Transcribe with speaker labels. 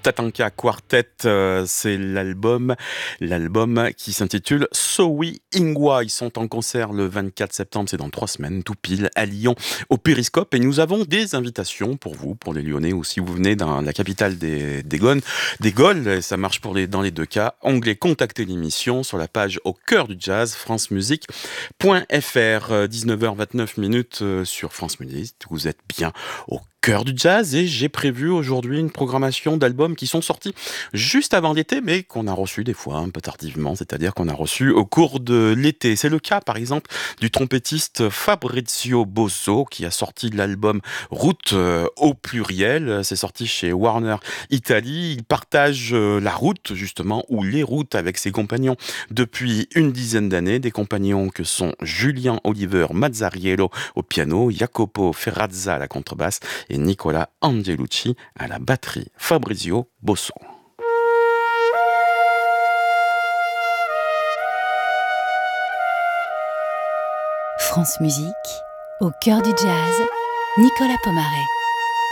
Speaker 1: Tatanka Quartet, c'est l'album qui s'intitule Sowi Ingwa. Ils sont en concert le 24 septembre, c'est dans 3 semaines, tout pile, à Lyon, au Périscope. Et nous avons des invitations pour vous, pour les Lyonnais, ou si vous venez dans la capitale des Gaules, ça marche dans les deux cas. Onglet Contacter l'émission sur la page Au cœur du jazz, francemusique.fr. 19h29 sur France Musique. Vous êtes bien au cœur du jazz et j'ai prévu aujourd'hui une programmation d'albums qui sont sortis juste avant l'été mais qu'on a reçu des fois un peu tardivement, c'est-à-dire qu'on a reçu au cours de l'été. C'est le cas par exemple du trompettiste Fabrizio Bosso qui a sorti l'album Route au pluriel. C'est sorti chez Warner Italie. Il partage la route justement ou les routes avec ses compagnons depuis une dizaine d'années, des compagnons que sont Julien Oliver Mazzariello au piano, Jacopo Ferrazza à la contrebasse et Nicola Angelucci à la batterie. Fabrizio Bosso.
Speaker 2: France Musique, au cœur du jazz, Nicolas Pomaret.